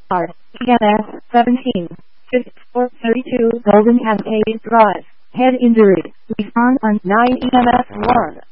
R. EMS 17. 5432 Golden Cascade Drive. Head injury. Respond on 9 EMS 1.